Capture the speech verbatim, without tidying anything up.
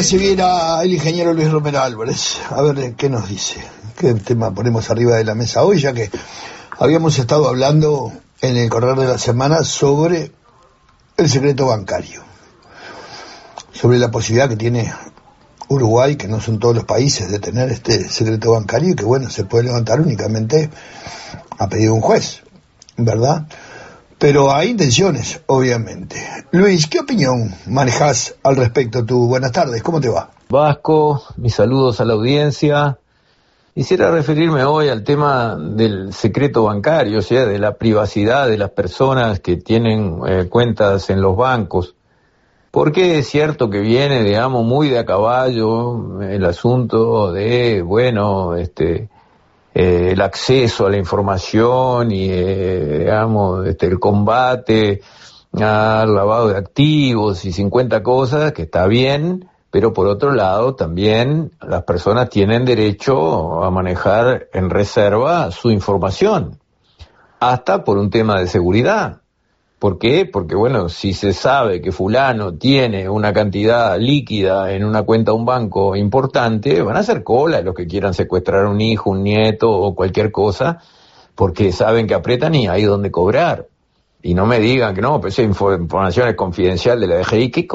Si viera el ingeniero Luis Romero Álvarez, a ver qué nos dice, qué tema ponemos arriba de la mesa hoy, ya que habíamos estado hablando en el correr de la semana sobre el secreto bancario, sobre la posibilidad que tiene Uruguay, que no son todos los países, de tener este secreto bancario y que bueno, se puede levantar únicamente a pedido de un juez, ¿verdad? Pero hay intenciones, obviamente. Luis, ¿qué opinión manejas al respecto tú? Buenas tardes, ¿cómo te va? Vasco, mis saludos a la audiencia. Quisiera referirme hoy al tema del secreto bancario, o sea, de la privacidad de las personas que tienen eh, cuentas en los bancos. Porque es cierto que viene, digamos, muy de a caballo el asunto de, bueno, este... Eh, el acceso a la información y, eh, digamos, este, el combate al lavado de activos y cincuenta cosas, que está bien, pero por otro lado también las personas tienen derecho a manejar en reserva su información, hasta por un tema de seguridad. ¿Por qué? Porque, bueno, si se sabe que fulano tiene una cantidad líquida en una cuenta de un banco importante, van a hacer cola los que quieran secuestrar a un hijo, un nieto o cualquier cosa, porque saben que aprietan y hay donde cobrar. Y no me digan que no, pues esa información es confidencial de la D G I. ¿Qué